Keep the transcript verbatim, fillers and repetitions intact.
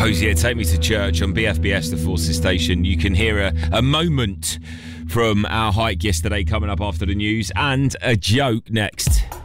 Hosier, Take Me to Church on B F B S, the Forces station. You can hear a, a moment from our hike yesterday coming up after the news, and a joke next.